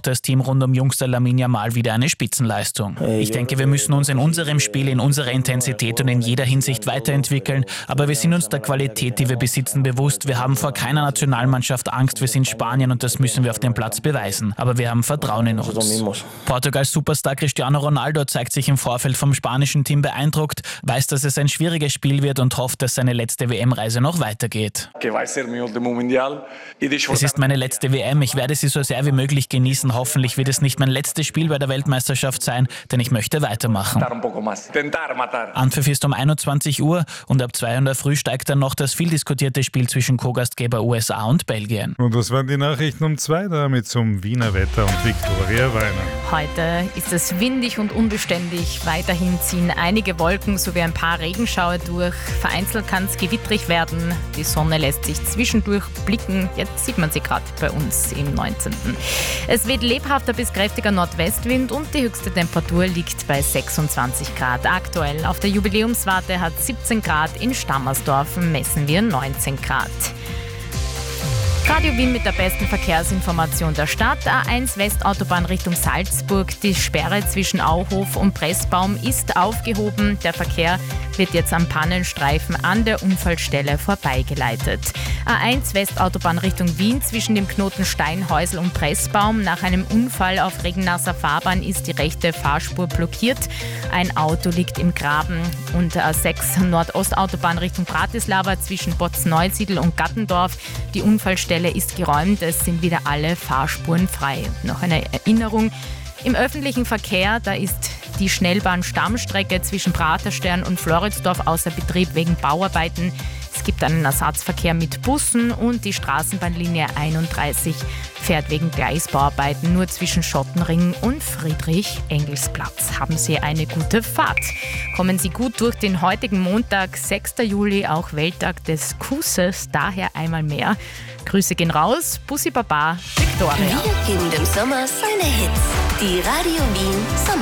braucht das Team rund um Jungster Lamine Yamal wieder eine Spitzenleistung. Ich denke, wir müssen uns in unserem Spiel, in unserer Intensität und in jeder Hinsicht weiterentwickeln, aber wir sind uns der Qualität, die wir besitzen, bewusst. Wir haben vor keiner Nationalmannschaft Angst, wir sind Spanien und das müssen wir auf dem Platz beweisen. Aber wir haben Vertrauen in uns. Portugals Superstar Cristiano Ronaldo zeigt sich im Vorfeld vom spanischen Team beeindruckt, weiß, dass es ein schwieriges Spiel wird und hofft, dass seine letzte WM-Reise noch weitergeht. Es ist meine letzte WM, ich werde sie so sehr wie möglich genießen. Hoffentlich wird es nicht mein letztes Spiel bei der Weltmeisterschaft sein, denn ich möchte weitermachen. Anpfiff ist um 21 Uhr und ab 2 in der Früh steigt dann noch das viel diskutierte Spiel zwischen Co-Gastgeber USA und Belgien. Und das waren die Nachrichten um 2, damit zum Wiener Wetter und Viktoria Weiner. Heute ist es windig und unbeständig. Weiterhin ziehen einige Wolken sowie ein paar Regenschauer durch. Vereinzelt kann es gewittrig werden. Die Sonne lässt sich zwischendurch blicken. Jetzt sieht man sie gerade bei uns im 19. Es weht lebhafter bis kräftiger Nordwestwind und die höchste Temperatur liegt bei 26 Grad. Aktuell auf der Jubiläumswarte hat 17 Grad, in Stammersdorf messen wir 19 Grad. Radio Wien mit der besten Verkehrsinformation der Stadt. A1 Westautobahn Richtung Salzburg. Die Sperre zwischen Auhof und Pressbaum ist aufgehoben. Der Verkehr wird jetzt am Pannenstreifen an der Unfallstelle vorbeigeleitet. A1 Westautobahn Richtung Wien zwischen dem Knoten Steinhäusl und Pressbaum. Nach einem Unfall auf regennasser Fahrbahn ist die rechte Fahrspur blockiert. Ein Auto liegt im Graben. Und A6 Nordostautobahn Richtung Bratislava zwischen Botzneusiedl und Gattendorf. Die Unfallstelle ist geräumt, es sind wieder alle Fahrspuren frei. Noch eine Erinnerung: Im öffentlichen Verkehr, da ist die Schnellbahn-Stammstrecke zwischen Praterstern und Floridsdorf außer Betrieb wegen Bauarbeiten. Es gibt einen Ersatzverkehr mit Bussen und die Straßenbahnlinie 31 fährt wegen Gleisbauarbeiten nur zwischen Schottenring und Friedrich-Engels-Platz. Haben Sie eine gute Fahrt. Kommen Sie gut durch den heutigen Montag, 6. Juli, auch Welttag des Kusses, daher einmal mehr. Grüße gehen raus, Bussi Baba, Viktoria. Wir geben dem Sommer seine Hits. Die Radio Wien Sommer.